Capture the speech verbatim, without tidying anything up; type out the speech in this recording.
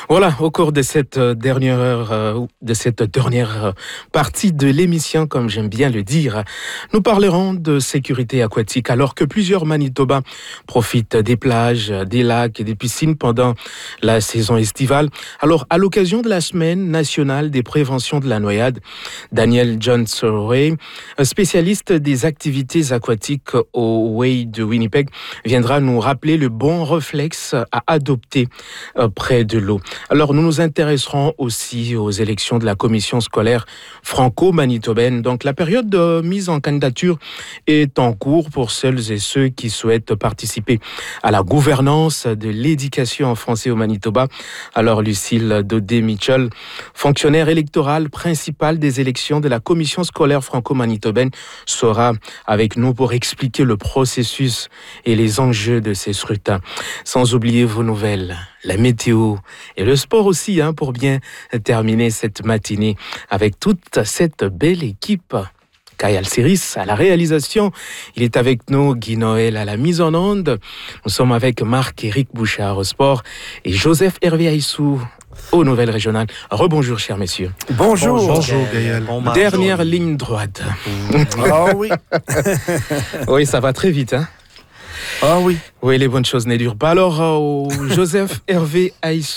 Voilà, au cours de cette dernière heure, euh, de cette dernière partie de l'émission, comme j'aime bien le dire, nous parlerons de sécurité aquatique alors que plusieurs Manitobains profitent des plages, des lacs et des piscines pendant la saison estivale. Alors, à l'occasion de la semaine nationale des préventions de la noyade, Daniel John-Surrey, spécialiste des activités aquatiques au Way de Winnipeg, viendra nous rappeler le bon réflexe à adopter près de l'eau. Alors, nous nous intéresserons aussi aux élections de la commission scolaire franco-manitobaine. Donc, la période de mise en candidature est en cours pour celles et ceux qui souhaitent participer à la gouvernance de l'éducation en français au Manitoba. Alors, Lucille Daudet-Mitchell, fonctionnaire électorale principale des élections de la commission scolaire franco-manitobaine, sera avec nous pour expliquer le processus et les enjeux de ces scrutins. Sans oublier vos nouvelles, la météo et le sport aussi, hein, pour bien terminer cette matinée avec toute cette belle équipe. Kyle Siris à la réalisation, il est avec nous, Guy Noël à la mise en onde. Nous sommes avec Marc-Éric Bouchard au sport et Joseph Hervé Aissou aux nouvelles régionales. Rebonjour, chers messieurs. Bonjour. Bonjour, Gaël. Bon Dernière ligne droite. Ah oui. Oui, ça va très vite, hein. Ah oui. Oui, les bonnes choses ne durent pas. Alors, euh, Joseph Hervé Aissou.